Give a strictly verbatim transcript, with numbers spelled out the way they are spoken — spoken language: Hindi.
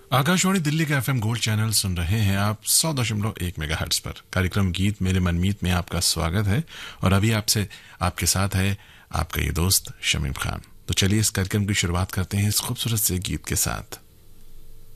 आकाशवाणी दिल्ली का एफएम गोल्ड चैनल सुन रहे हैं आप सौ दशमलव एक मेगाहर्ट्ज पर। कार्यक्रम गीत मेरे मनमीत में आपका स्वागत है और अभी आपसे आपके साथ है आपका ये दोस्त शमीम खान। तो चलिए इस कार्यक्रम की शुरुआत करते हैं इस खूबसूरत से गीत के साथ।